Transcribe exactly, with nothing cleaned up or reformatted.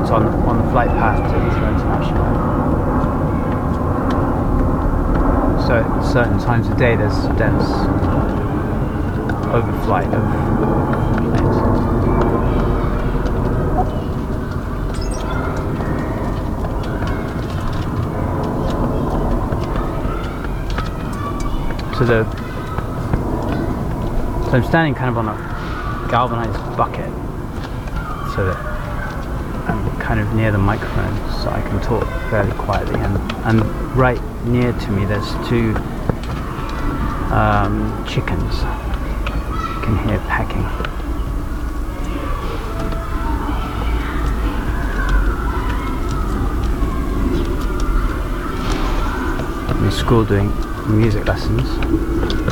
airports on the, on the flight path to Heathrow International. So at certain times of day there's dense overflight of planes. So the so I'm standing kind of on a galvanized bucket, so that I'm kind of near the microphone, so I can talk fairly quietly. And and right near to me, there's two um, chickens. You can hear pecking. I'm in school doing music lessons.